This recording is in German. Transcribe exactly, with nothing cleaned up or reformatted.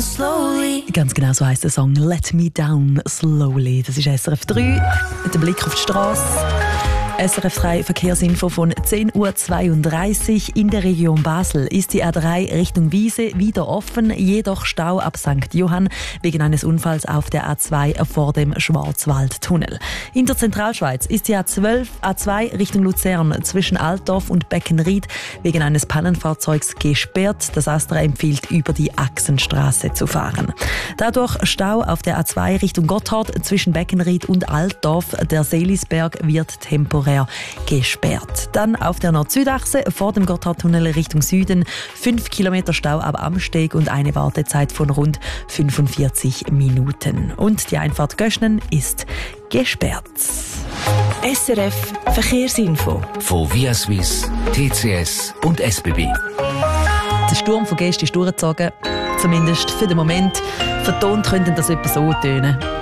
slowly. Ganz genau so heisst der Song «Let Me Down Slowly». Das ist S R F drei, mit dem Blick auf die Straße. S R F drei Verkehrsinfo von zehn Uhr zweiunddreißig. In der Region Basel ist die A drei Richtung Wiese wieder offen, jedoch Stau ab Sankt Johann wegen eines Unfalls auf der A zwei vor dem Schwarzwaldtunnel. In der Zentralschweiz ist die A zwölf, A zwei Richtung Luzern zwischen Altdorf und Beckenried wegen eines Pannenfahrzeugs gesperrt. Das Astra empfiehlt, über die Achsenstraße zu fahren. Dadurch Stau auf der A zwei Richtung Gotthard zwischen Beckenried und Altdorf. Der Seelisberg wird temporär gesperrt. Dann auf der Nord-Süd-Achse vor dem Gotthardtunnel Richtung Süden fünf Kilometer Stau ab Amsteg und eine Wartezeit von rund fünfundvierzig Minuten. Und die Einfahrt Göschnen ist gesperrt. S R F Verkehrsinfo von Via Suisse, T C S und S B B. Der Sturm von gestern ist durchgezogen, zumindest für den Moment. Vertont könnte das etwa so tönen.